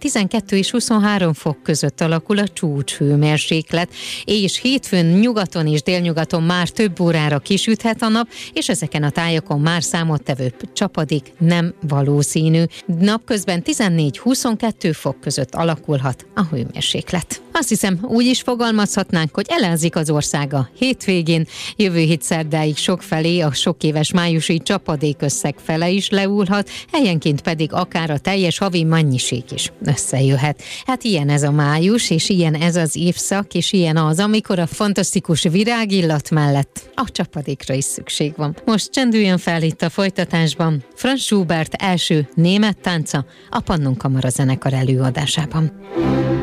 12 és 23 fok között alakul a csúcshőmérséklet, és hétfőn nyugaton és délnyugaton már több órára kisüthet a nap, és ezeken a tájakon már számottevő csapadék nem valószínű. Napközben 14-22 fok között alakulhat a hőmérséklet. Azt hiszem, úgy is fogalmazhatnánk, hogy elázik az országa hétvégén, jövő hét szerdáig sokfelé a sokéves májusi csapadékösszeg fele is leúlhat, helyenként pedig akár a teljes havi mennyiség is összejöhet. Hát ilyen ez a május, és ilyen ez az évszak, és ilyen az, amikor a fantasztikus virágillat mellett a csapadékra is szükség van. Most csendüljön fel itt a folytatásban Franz Schubert első német tánca a Pannonkamara zenekar előadásában.